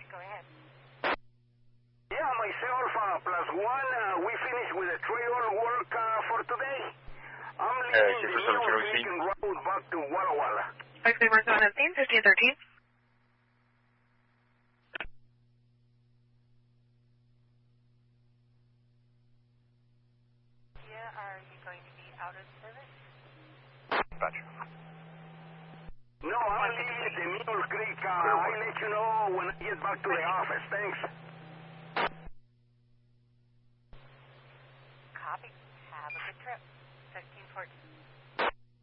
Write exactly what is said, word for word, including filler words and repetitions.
Go ahead. Yeah, myself, uh, plus one, uh, we finished with the trail work uh, for today. I'm leaving the Mule Creek and road back to Walla Walla. Actually, we're going at fifteen thirteen. Yeah, are you going to be out of service? Gotcha. No, I'm leaving the Mule Creek. Uh, I'll let you know when I get back to the office. Thanks. Copy. Have a good trip. fifteen fourteen.